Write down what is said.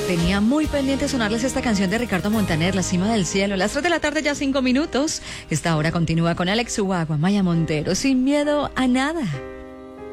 Tenía muy pendiente sonarles esta canción de Ricardo Montaner, La Cima del Cielo. Las 3 de la tarde, ya 5 minutos. Esta hora continúa con Alex Ubago, Maya Montero, Sin Miedo a Nada.